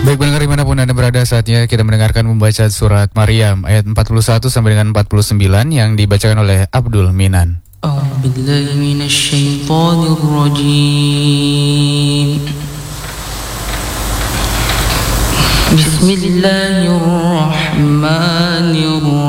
Baik pendengar dimanapun Anda berada, saatnya kita mendengarkan membaca surat Maryam ayat 41 sampai dengan 49 yang dibacakan oleh Abdul Minan. A'udzubillahi minasyaitonirrajim. Bismillahirrahmanirrahim.